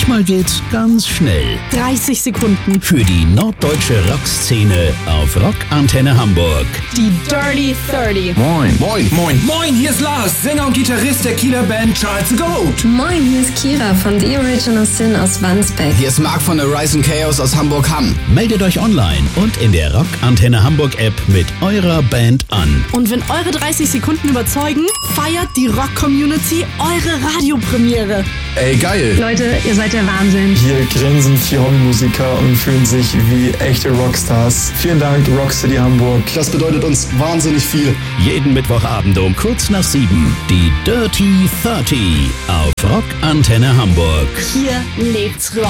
Manchmal geht's ganz schnell. 30 Sekunden Für die norddeutsche Rockszene auf Rockantenne Hamburg. Die Dirty 30. Moin. Moin. Moin. Moin, hier ist Lars, Sänger und Gitarrist der Kieler Band Charles the Goat. Moin, hier ist Kira von The Original Sin aus Wandsbek. Hier ist Marc von Arise and Chaos aus Hamburg-Hamm. Meldet euch online und in der Rockantenne Hamburg App mit eurer Band an. Und wenn eure 30 Sekunden überzeugen, feiert die Rock-Community eure Radiopremiere. Ey, geil. Leute, ihr seid der Wahnsinn. Hier grinsen 4 Hobbymusiker und fühlen sich wie echte Rockstars. Vielen Dank, Rockcity Hamburg. Das bedeutet uns wahnsinnig viel. Jeden Mittwochabend um kurz nach 7. Die Dirty 30 auf Rockantenne Hamburg. Hier lebt's Rock.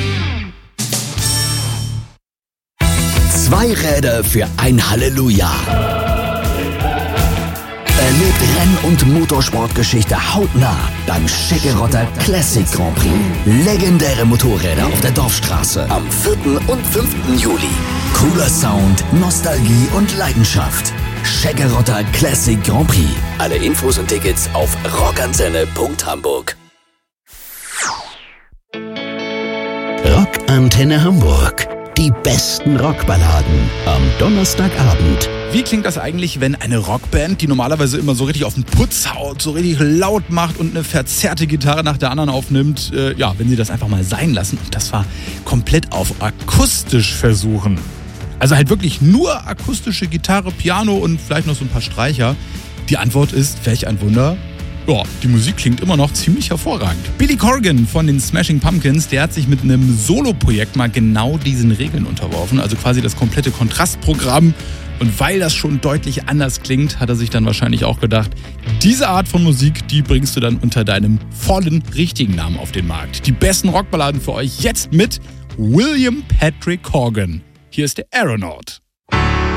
2 Räder für ein Halleluja. Erlebt Renn- und Motorsportgeschichte hautnah beim Schickerotter Classic Grand Prix. Legendäre Motorräder auf der Dorfstraße am 4. und 5. Juli. Cooler Sound, Nostalgie und Leidenschaft. Schickerotter Classic Grand Prix. Alle Infos und Tickets auf rockantenne.hamburg. Rockantenne Hamburg. Die besten Rockballaden am Donnerstagabend. Wie klingt das eigentlich, wenn eine Rockband, die normalerweise immer so richtig auf den Putz haut, so richtig laut macht und eine verzerrte Gitarre nach der anderen aufnimmt, wenn sie das einfach mal sein lassen und das war komplett auf akustisch versuchen. Also halt wirklich nur akustische Gitarre, Piano und vielleicht noch so ein paar Streicher. Die Antwort ist, welch ein Wunder. Ja, die Musik klingt immer noch ziemlich hervorragend. Billy Corgan von den Smashing Pumpkins, der hat sich mit einem Solo-Projekt mal genau diesen Regeln unterworfen. Also quasi das komplette Kontrastprogramm. Und weil das schon deutlich anders klingt, hat er sich dann wahrscheinlich auch gedacht, diese Art von Musik, die bringst du dann unter deinem vollen richtigen Namen auf den Markt. Die besten Rockballaden für euch jetzt mit William Patrick Corgan. Hier ist der Aeronaut.